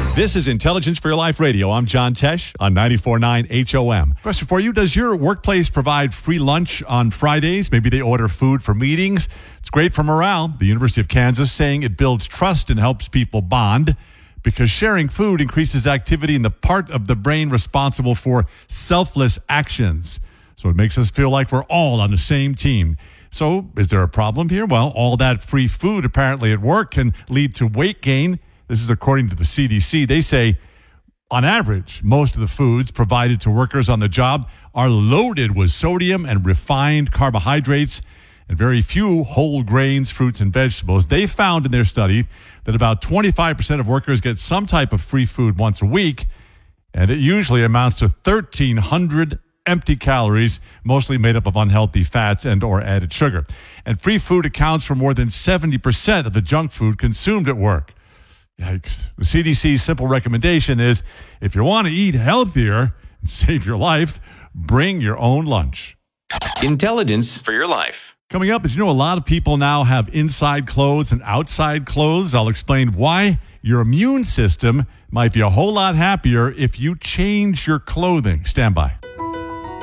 This is Intelligence for Your Life Radio. I'm John Tesh on 94.9 HOM. Question for you. Does your workplace provide free lunch on Fridays? Maybe they order food for meetings. It's great for morale. The University of Kansas saying it builds trust and helps people bond because sharing food increases activity in the part of the brain responsible for selfless actions. So it makes us feel like we're all on the same team. So is there a problem here? Well, all that free food apparently at work can lead to weight gain. This is according to the CDC. They say, on average, most of the foods provided to workers on the job are loaded with sodium and refined carbohydrates and very few whole grains, fruits, and vegetables. They found in their study that about 25% of workers get some type of free food once a week, and it usually amounts to 1,300 empty calories, mostly made up of unhealthy fats and or added sugar. And free food accounts for more than 70% of the junk food consumed at work. Yikes. The CDC's simple recommendation is if you want to eat healthier and save your life, bring your own lunch. Intelligence for Your Life. Coming up, as you know, a lot of people now have inside clothes and outside clothes. I'll explain why your immune system might be a whole lot happier if you change your clothing. Stand by.